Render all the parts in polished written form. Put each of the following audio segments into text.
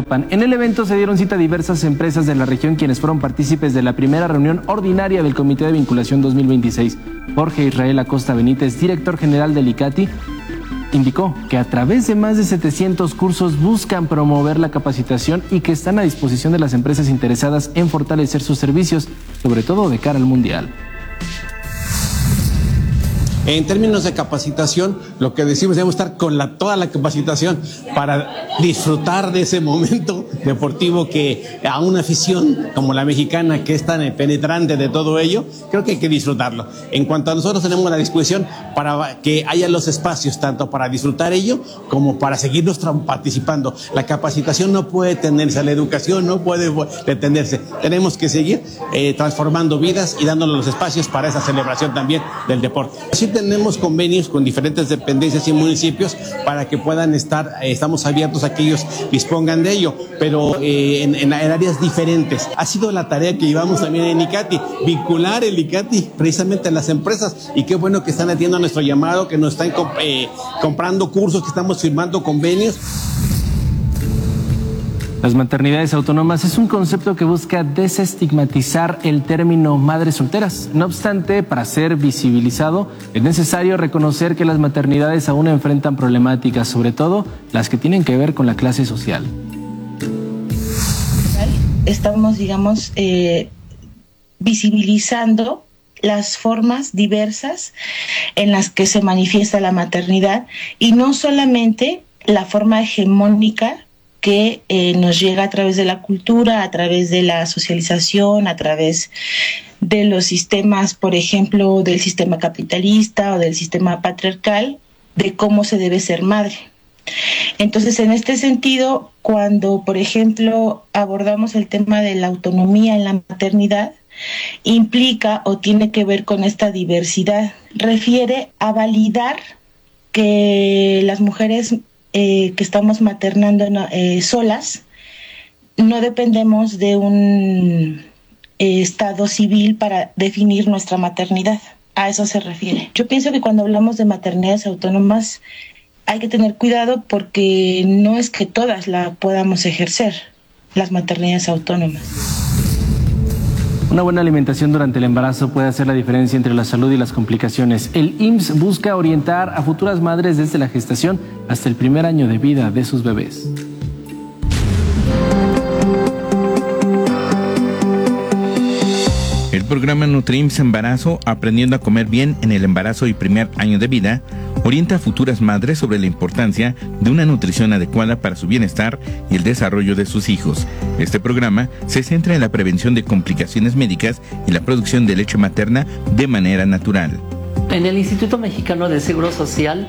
En el evento se dieron cita diversas empresas de la región quienes fueron partícipes de la primera reunión ordinaria del Comité de Vinculación 2026. Jorge Israel Acosta Benítez, director general del ICATI, indicó que a través de más de 700 cursos buscan promover la capacitación y que están a disposición de las empresas interesadas en fortalecer sus servicios, sobre todo de cara al Mundial. En términos de capacitación, lo que decimos, debemos estar con toda la capacitación para disfrutar de ese momento deportivo que a una afición como la mexicana, que es tan penetrante de todo ello, creo que hay que disfrutarlo. En cuanto a nosotros, tenemos la disposición para que haya los espacios, tanto para disfrutar ello como para seguirnos participando. La capacitación no puede detenerse, la educación no puede detenerse. Tenemos que seguir transformando vidas y dándonos los espacios para esa celebración también del deporte. Sí, tenemos convenios con diferentes dependencias y municipios para que puedan estar, estamos abiertos a que ellos dispongan de ello, pero en áreas diferentes. Ha sido la tarea que llevamos también en ICATI, vincular el ICATI precisamente a las empresas, y qué bueno que están atendiendo a nuestro llamado, que nos están comprando cursos, que estamos firmando convenios. Las maternidades autónomas es un concepto que busca desestigmatizar el término madres solteras. No obstante, para ser visibilizado, es necesario reconocer que las maternidades aún enfrentan problemáticas, sobre todo las que tienen que ver con la clase social. Estamos, digamos, visibilizando las formas diversas en las que se manifiesta la maternidad, y no solamente la forma hegemónica que nos llega a través de la cultura, a través de la socialización, a través de los sistemas, por ejemplo, del sistema capitalista o del sistema patriarcal, de cómo se debe ser madre. Entonces, en este sentido, cuando, por ejemplo, abordamos el tema de la autonomía en la maternidad, implica o tiene que ver con esta diversidad. Refiere a validar que las mujeres que estamos maternando solas, no dependemos de un estado civil para definir nuestra maternidad. A eso se refiere. Yo pienso que cuando hablamos de maternidades autónomas hay que tener cuidado, porque no es que todas la podamos ejercer, las maternidades autónomas. Una buena alimentación durante el embarazo puede hacer la diferencia entre la salud y las complicaciones. El IMSS busca orientar a futuras madres desde la gestación hasta el primer año de vida de sus bebés. El programa NutriIMSS Embarazo, Aprendiendo a Comer Bien en el Embarazo y Primer Año de Vida, orienta a futuras madres sobre la importancia de una nutrición adecuada para su bienestar y el desarrollo de sus hijos. Este programa se centra en la prevención de complicaciones médicas y la producción de leche materna de manera natural. En el Instituto Mexicano del Seguro Social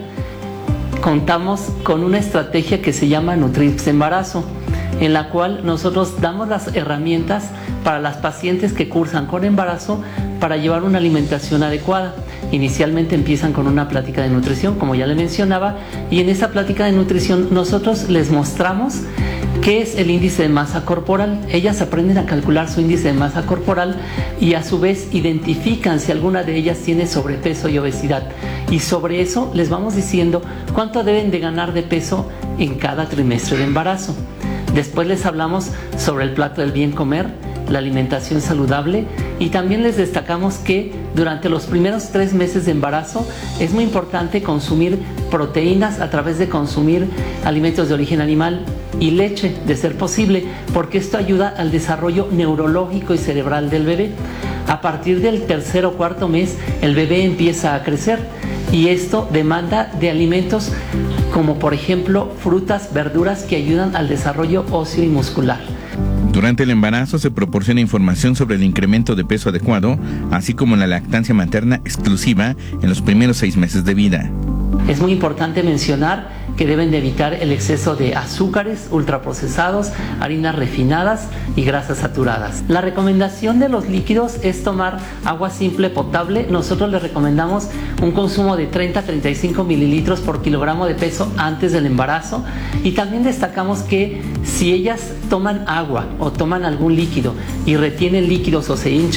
contamos con una estrategia que se llama NutriIMSS Embarazo, en la cual nosotros damos las herramientas para las pacientes que cursan con embarazo para llevar una alimentación adecuada. Inicialmente empiezan con una plática de nutrición, como ya le mencionaba, y en esa plática de nutrición nosotros les mostramos qué es el índice de masa corporal. Ellas aprenden a calcular su índice de masa corporal y a su vez identifican si alguna de ellas tiene sobrepeso y obesidad. Y sobre eso les vamos diciendo cuánto deben de ganar de peso en cada trimestre de embarazo. Después les hablamos sobre el plato del bien comer, la alimentación saludable, y también les destacamos que durante los primeros 3 meses de embarazo es muy importante consumir proteínas a través de consumir alimentos de origen animal y leche, de ser posible, porque esto ayuda al desarrollo neurológico y cerebral del bebé. A partir del 3er o 4.er mes, el bebé empieza a crecer y esto demanda de alimentos como por ejemplo frutas, verduras que ayudan al desarrollo óseo y muscular. Durante el embarazo se proporciona información sobre el incremento de peso adecuado, así como la lactancia materna exclusiva en los primeros 6 meses de vida. Es muy importante mencionar que deben de evitar el exceso de azúcares, ultraprocesados, harinas refinadas y grasas saturadas. La recomendación de los líquidos es tomar agua simple potable. Nosotros les recomendamos un consumo de 30 a 35 mililitros por kilogramo de peso antes del embarazo, y también destacamos que si ellas toman agua o toman algún líquido y retienen líquidos o se hinchan,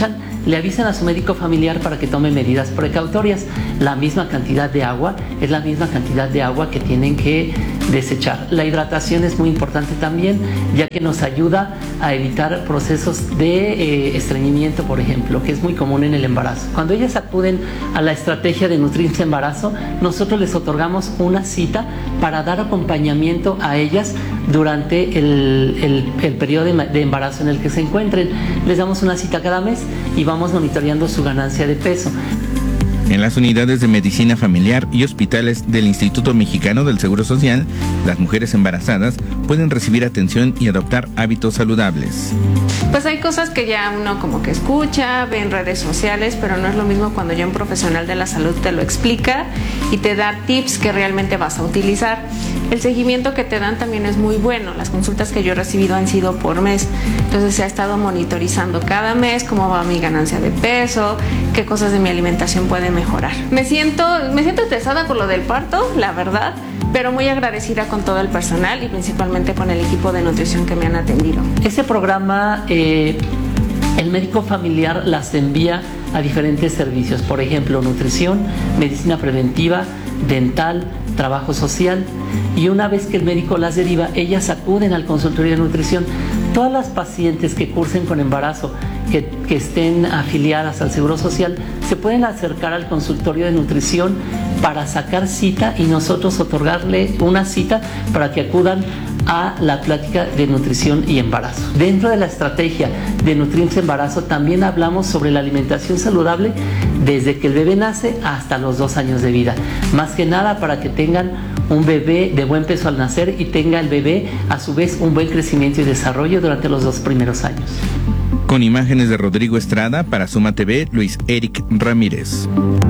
le avisen a su médico familiar para que tome medidas precautorias. La misma cantidad de agua es la misma cantidad de agua que tienen que desechar. La hidratación es muy importante también, ya que nos ayuda a evitar procesos de estreñimiento, por ejemplo, que es muy común en el embarazo. Cuando ellas acuden a la estrategia de Nutrimse Embarazo, nosotros les otorgamos una cita para dar acompañamiento a ellas durante el periodo de embarazo en el que se encuentren. Les damos una cita cada mes y vamos monitoreando su ganancia de peso. En las unidades de medicina familiar y hospitales del Instituto Mexicano del Seguro Social, las mujeres embarazadas pueden recibir atención y adoptar hábitos saludables. Pues hay cosas que ya uno como que escucha, ve en redes sociales, pero no es lo mismo cuando ya un profesional de la salud te lo explica y te da tips que realmente vas a utilizar. El seguimiento que te dan también es muy bueno. Las consultas que yo he recibido han sido por mes. Entonces se ha estado monitorizando cada mes cómo va mi ganancia de peso, qué cosas de mi alimentación pueden mejorar. Me siento estresada por lo del parto, la verdad, pero muy agradecida con todo el personal y principalmente con el equipo de nutrición que me han atendido. Este programa, el médico familiar las envía a diferentes servicios, por ejemplo, nutrición, medicina preventiva, dental, trabajo social, y una vez que el médico las deriva, ellas acuden al consultorio de nutrición. Todas las pacientes que cursen con embarazo, que estén afiliadas al Seguro Social, se pueden acercar al consultorio de nutrición para sacar cita y nosotros otorgarle una cita para que acudan a la plática de nutrición y embarazo. Dentro de la estrategia de Nutrimse Embarazo también hablamos sobre la alimentación saludable desde que el bebé nace hasta los 2 años de vida. Más que nada para que tengan un bebé de buen peso al nacer y tenga el bebé a su vez un buen crecimiento y desarrollo durante los 2 primeros años. Con imágenes de Rodrigo Estrada, para Suma TV, Luis Eric Ramírez.